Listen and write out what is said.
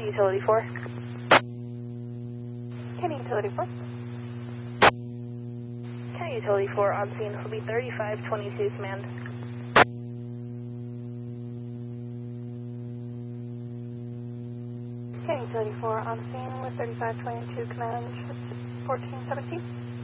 Utility 4. County Utility 4. County Utility 4 on scene. This will be 3522 command. County Utility 4 on scene with 3522 command 1417.